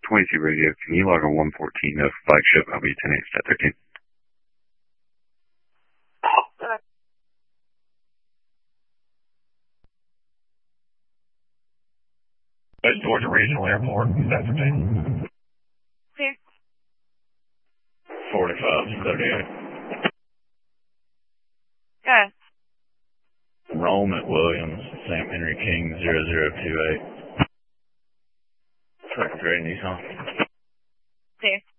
22 radio, can you log on 114 of flagship? I'll be 10-8, stat 13. Georgia Regional Airport, stat 13. Clear. 4538. Go ahead. Rome at Williams, Sam Henry King, 0028. Secretary Nissan. Clear.